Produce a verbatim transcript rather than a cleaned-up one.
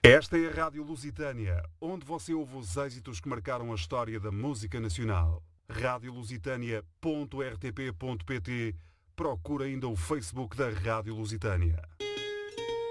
Esta é a Rádio Lusitânia, onde você ouve os êxitos que marcaram a história da música nacional. rádio lusitânia ponto r t p ponto p t. Procura ainda o Facebook da Rádio Lusitânia.